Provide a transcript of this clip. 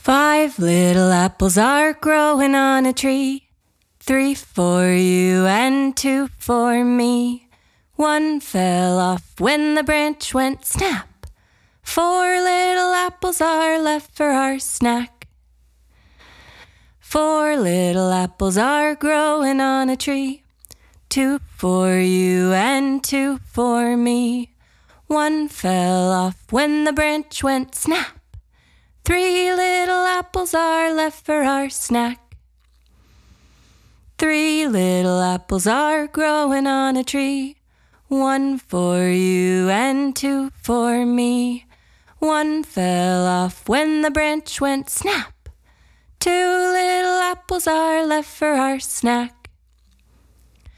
5 little apples are growing on a tree. 3 for you and 2 for me. 1 fell off when the branch went snap. 4 little apples are left for our snack. 4 little apples are growing on a tree. 2 for you and 2 for me. 1 fell off when the branch went snap. 3 little apples are left for our snack. 3 little apples are growing on a tree. 1 for you and 2 for me. 1 fell off when the branch went snap. 2 little apples are left for our snack.